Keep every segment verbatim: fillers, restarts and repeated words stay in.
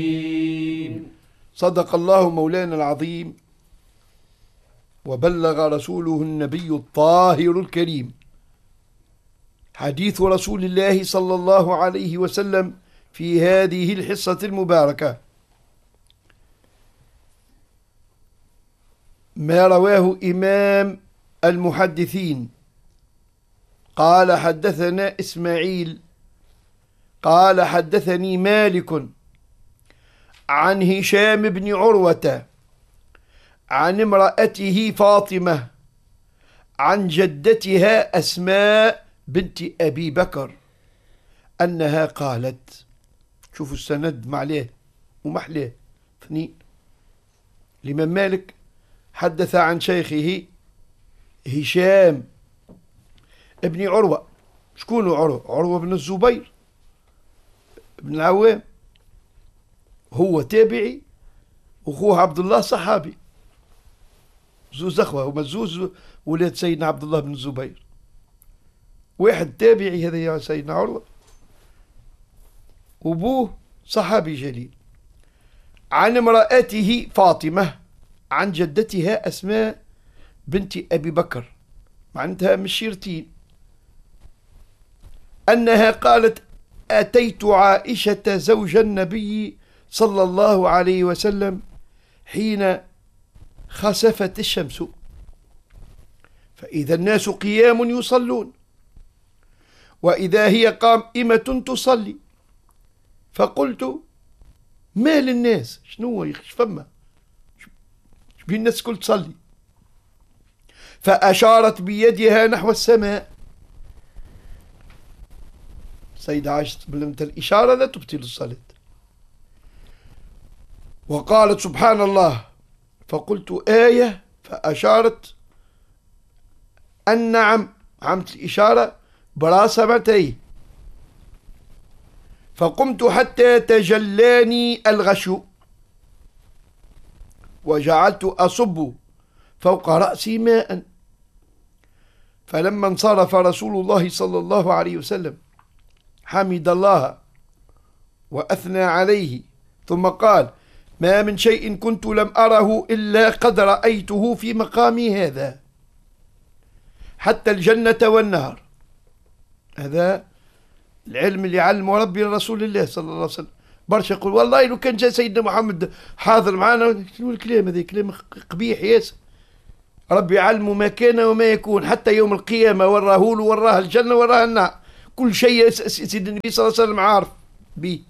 صدق الله مولانا العظيم، وبلغ رسوله النبي الطاهر الكريم. حديث رسول الله صلى الله عليه وسلم في هذه الحصة المباركة ما رواه إمام المحدثين قال حدثنا إسماعيل قال حدثني مالك عن هشام بن عروة عن امرأته فاطمة عن جدتها أسماء بنت أبي بكر أنها قالت، شوفوا السند معليه ومحليه اثنين. الإمام مالك حدث عن شيخه هشام ابن عروة. شكون عروة؟ عروة بن الزبير بن العوام، هو تابعي وأخوه عبد الله صحابي، زوز أخوة هما زوز ولاد سيدنا عبد الله بن الزبير. واحد تابعي هذا يا سيدنا عروة، وأبوه صحابي جليل. عن امرأته فاطمة عن جدتها أسماء بنت أبي بكر، معناتها مشيرتين، أنها قالت: أتيت عائشة زوج النبي صلى الله عليه وسلم حين خسفت الشمس، فإذا الناس قيام يصلون، وإذا هي قائمة تصلي، فقلت: ما للناس؟ شنو يخش فما؟ شبين الناس كل تصلي؟ فأشارت بيدها نحو السماء. سيدة عائشة بلمت الإشارة لا تبطل الصلاة، وقالت: سبحان الله. فقلت: آية؟ فأشارت أن نعم، عمت الإشارة براسمتي، فقمت حتى تجلاني الغشو، وجعلت أصب فوق رأسي ماء. فلما انصرف رسول الله صلى الله عليه وسلم حمد الله وأثنى عليه، ثم قال: ما من شيء كنت لم أره إلا قد رأيته في مقامي هذا، حتى الجنة والنار. هذا العلم اللي علمه ربي لرسول الله صلى الله عليه وسلم. برشا يقول: والله لو كان جاء سيدنا محمد حاضر معنا. شنو الكلام هذا؟ كلام قبيح ياسر. ربي علمه ما كان وما يكون، حتى يوم القيامة وراه له، وراه الجنة وراه النار، كل شيء سيدنا النبي صلى الله عليه وسلم عارف به.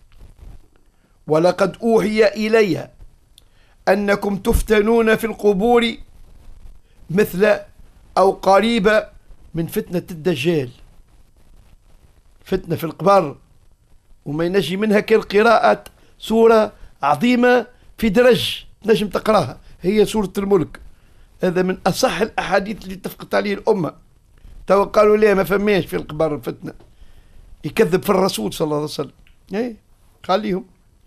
ولقد أوحي إلي أنكم تفتنون في القبور مثل أو قريبة من فتنة الدجال. فتنة في القبر وما ينجي منها كالقراءة سورة عظيمة في درج نجم تقراها، هي سورة الملك. هذا من أصح الأحاديث اللي اتفقت عليه الأمة. تو قالوا ليه ما فماش في القبر فتنة، يكذب في الرسول صلى الله عليه وسلم. ايه خليهم.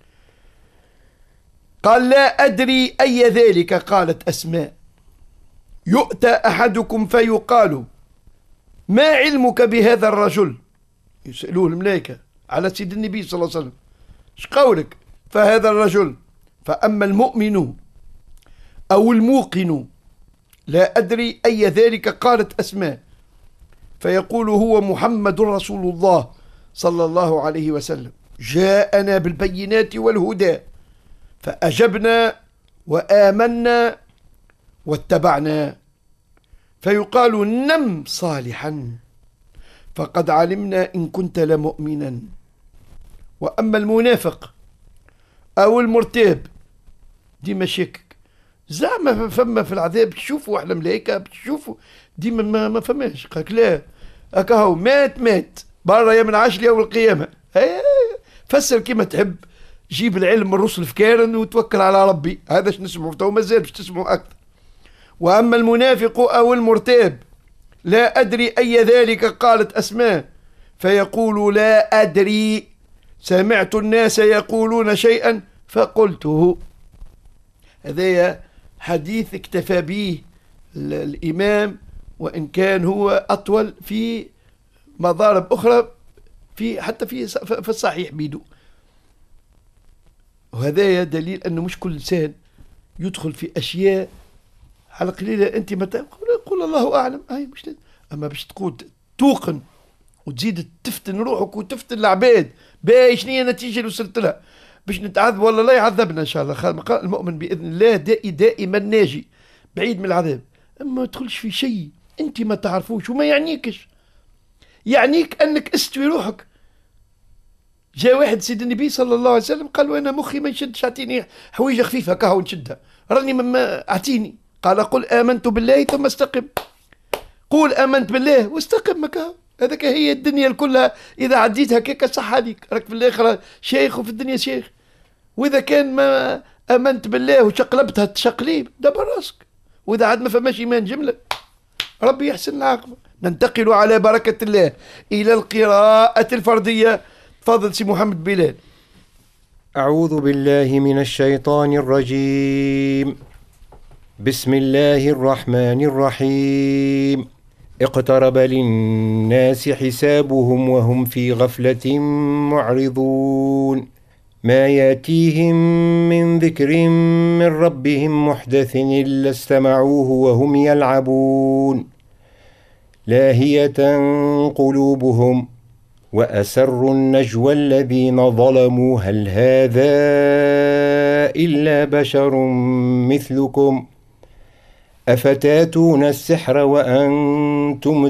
قال: لا أدري أي ذلك. قالت أسماء: يؤتى أحدكم فيقال: ما علمك بهذا الرجل؟ يسألوه الملائكة على سيد النبي صلى الله عليه وسلم: ايش قولك فهذا الرجل؟ فأما المؤمن أو الموقن لا أدري أي ذلك. قالت أسماء: فيقول: هو محمد رسول الله صلى الله عليه وسلم، جاءنا بالبينات والهدى، فأجبنا وآمنا واتبعنا. فيقال: نم صالحا، فقد علمنا إن كنت لمؤمنا. وأما المنافق أو المرتاب، ديما شاكك، زعما فما في العذاب تشوفوا احنا ملايكة بتشوفوا ديما ما, ما فماش. قالك لا، هكا هو مات مات برا يا من عاش يوم القيامة. فسر كيما تحب، جيب العلم من الرسل في كارن وتوكل على ربي. هذا اش نسمعوا، تو مازال باش تسمعوا أكثر. وأما المنافق أو المرتاب لا أدري أي ذلك. قالت أسماء: فيقول: لا أدري، سمعت الناس يقولون شيئا فقلته. هذا حديث اكتفى به الإمام، وإن كان هو أطول في مضارب أخرى، في حتى في في الصحيح بيدو. وهذا دليل أنه مش كل إنسان يدخل في أشياء على قليلة أنت متى قول الله أعلم. أي مش لازم. أما باش تقول توقن وتزيد تفتن روحك وتفتن العباد باهي شنو هي النتيجة اللي وصلت لها باش نتعذب والله لا يعذبنا إن شاء الله. المؤمن بإذن الله دائي دائما ناجي بعيد من العذاب. أما ما تدخلش في شيء أنت ما تعرفوش وما يعنيكش. يعنيك أنك استوي روحك. جاء واحد سيد النبي صلى الله عليه وسلم قال له أنا مخي ما يشدش أعطيني حويجة خفيفة كهو نشدها راني ما أعطيني. قال قل آمنت بالله ثم استقم. قول آمنت بالله واستقم مكاهو. هذاك هي الدنيا كلها. إذا عديتها كيك صح عليك راك في الآخرة شيخ وفي الدنيا شيخ. وإذا كان ما آمنت بالله وشقلبتها تشقليب دبر راسك. وإذا عاد ما فماش إيمان جملة ربي يحسن العاقبة. ننتقل على بركة الله إلى القراءة الفردية. تفضل سي محمد بلال. أعوذ بالله من الشيطان الرجيم. بسم الله الرحمن الرحيم. اقترب للناس حسابهم وهم في غفلة معرضون. ما ياتيهم من ذكر من ربهم محدث إلا استمعوه وهم يلعبون. لاهية قلوبهم وأسروا النجوى الذين ظلموا هل هذا إلا بشر مثلكم أفتاتون السحر وأنتم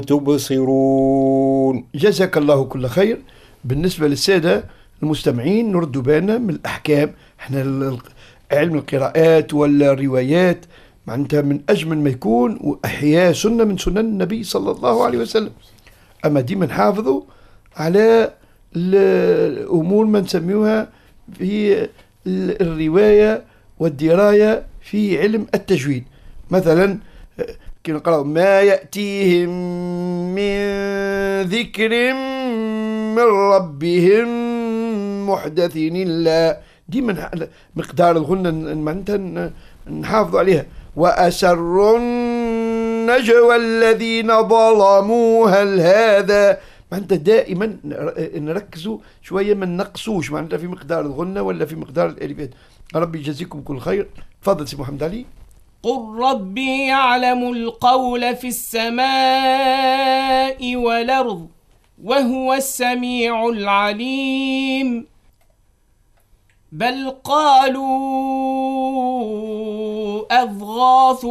تبصرون. جزاك الله كل خير. بالنسبة للسادة المستمعين نردوا بالنا من الأحكام. احنا علم القراءات والروايات معناتها من أجمل ما يكون وأحياء سنة من سنن النبي صلى الله عليه وسلم. أما ديما نحافظوا على الأمور ما نسميوها في الرواية والدراية في علم التجويد. مثلا كي نقرأ ما يأتيهم من ذكر من ربهم محدث إلا ديما مقدار الغنة معناتها نحافظوا عليها. وأسروا النجوى الذين ظلموا هل هذا معناتها دائما نركزوا شوية ما نقصوش معناتها في مقدار الغنة ولا في مقدار الألفات. ربي يجزيكم كل خير. تفضل سي محمد علي. قل ربي يعلم القول في السماء والأرض وهو السميع العليم. بل قالوا أضغاث